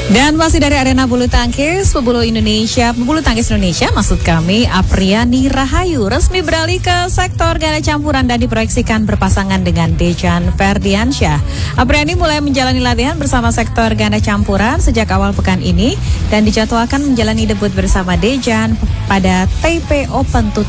Dan masih dari arena bulu tangkis, pebulu tangkis Indonesia, maksud kami, Apriani Rahayu resmi beralih ke sektor ganda campuran dan diproyeksikan berpasangan dengan Dejan Ferdiansyah. Apriani mulai menjalani latihan bersama sektor ganda campuran sejak awal pekan ini dan dijadwalkan menjalani debut bersama Dejan pada Taipei Open